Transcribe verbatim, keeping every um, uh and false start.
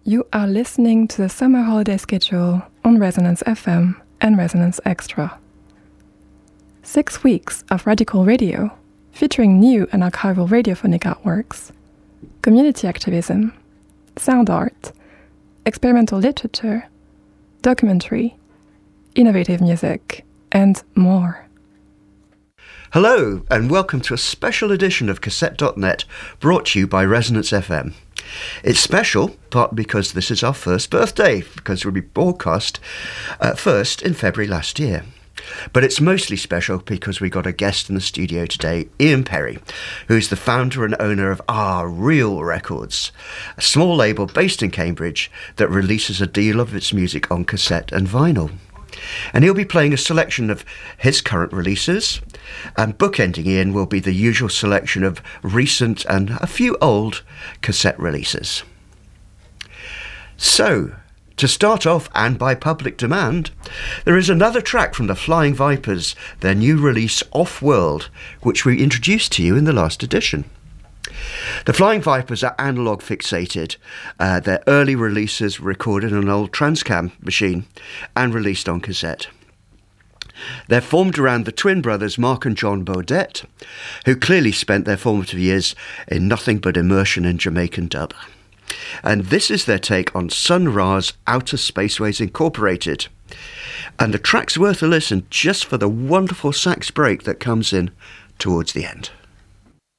You are listening to the summer holiday schedule on Resonance F M and Resonance Extra. Six weeks of radical radio, featuring new and archival radiophonic artworks, community activism, sound art, experimental literature, documentary, innovative music, and more. Hello, and welcome to a special edition of Cassette dot net brought to you by Resonance F M. It's special, partly because this is our first birthday, because we'll be broadcast uh, first in February last year. But it's mostly special because we got a guest in the studio today, Ian Perry, who's the founder and owner of Our Real Records, a small label based in Cambridge that releases a deal of its music on cassette and vinyl. And he'll be playing a selection of his current releases, and bookending Ian will be the usual selection of recent and a few old cassette releases. So, to start off, and by public demand, there is another track from the Flying Vipers, their new release Off-World, which we introduced to you in the last edition. The Flying Vipers are analogue fixated. Uh, their early releases were recorded on an old Transcam machine and released on cassette. They're formed around the twin brothers Mark and John Baudet, who clearly spent their formative years in nothing but immersion in Jamaican dub. And this is their take on Sun Ra's Outer Spaceways Incorporated. And the track's worth a listen just for the wonderful sax break that comes in towards the end.